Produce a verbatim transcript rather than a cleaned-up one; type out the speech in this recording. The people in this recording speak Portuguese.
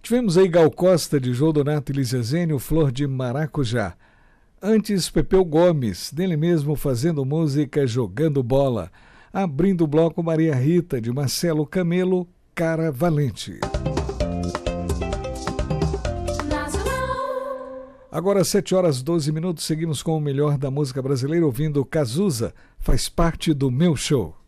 Tivemos aí Gal Costa, de João Donato e Lísia Zênio, Flor de Maracujá. Antes, Pepeu Gomes, dele mesmo fazendo música Jogando Bola. Abrindo o bloco, Maria Rita, de Marcelo Camelo, Cara Valente. Agora, sete horas e doze minutos, seguimos com o melhor da música brasileira, ouvindo Cazuza, Faz Parte do Meu Show.